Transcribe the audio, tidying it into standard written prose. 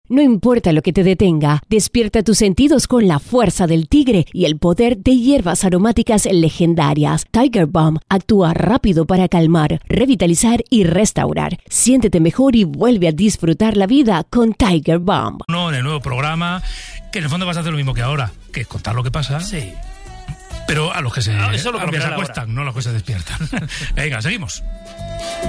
No importa lo que te detenga, despierta tus sentidos con la fuerza del tigre y el poder de hierbas aromáticas legendarias. Tiger Balm actúa rápido para calmar, revitalizar y restaurar. Siéntete mejor y vuelve a disfrutar la vida con Tiger Balm. En el nuevo programa, que en el fondo vas a hacer lo mismo que ahora, que es contar lo que pasa. Sí. Pero a los que se, eso lo a los que se cambiará acuestan, no a los que se despiertan. Venga, seguimos.